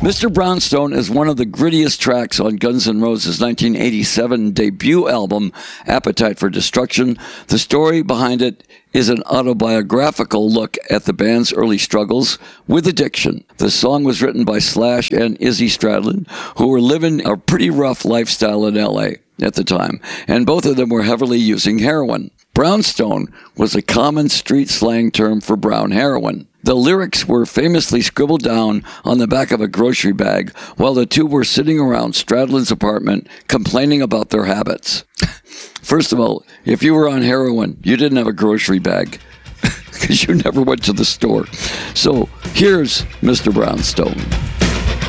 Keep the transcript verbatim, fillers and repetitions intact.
Mister Brownstone is one of the grittiest tracks on Guns N' Roses' nineteen eighty-seven debut album, Appetite for Destruction. The story behind it is an autobiographical look at the band's early struggles with addiction. The song was written by Slash and Izzy Stradlin, who were living a pretty rough lifestyle in L A at the time, and both of them were heavily using heroin. Brownstone was a common street slang term for brown heroin. The lyrics were famously scribbled down on the back of a grocery bag while the two were sitting around Stradlin's apartment complaining about their habits. First of all, if you were on heroin, you didn't have a grocery bag because you never went to the store. So here's Mister Brownstone.